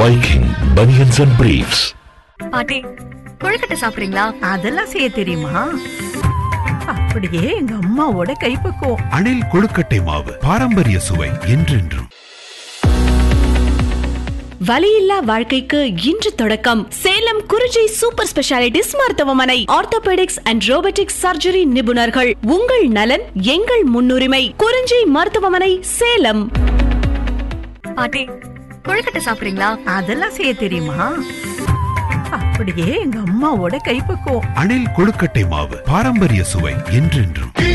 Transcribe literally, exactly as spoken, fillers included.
Viking Bunions and Briefs. பாட்டி, கொழுக்கட்டை சாப்பிடுறீங்களா? அதெல்லாம் செய்ய தெரியுமா? அப்படியே எங்க அம்மாவோட கைப்பக்குவம். அணில் கொழுக்கட்டை மாவு, பாரம்பரிய சுவை என்றென்றும். வலியில்லா வாழ்க்கைக்கு இன்று தொடக்கம். சேலம் குறிஞ்சி சூப்பர் ஸ்பெஷாலிட்டிஸ் மருத்துவமனை. ஆர்த்தோபெடிக்ஸ் அண்ட் ரோபோட்டிக்ஸ் சர்ஜரி நிபுணர்கள். உங்கள் நலன் எங்கள் முன்னுரிமை. குறிஞ்சி மருத்துவமனை, சேலம். பாட்டி, கொழுக்கட்டை சாப்பிடுறீங்களா? அதெல்லாம் செய்ய தெரியுமா? அப்படியே எங்க அம்மாவோட கைப்பக்குவம். அணில் கொழுக்கட்டை மாவு, பாரம்பரிய சுவை என்றென்றும்.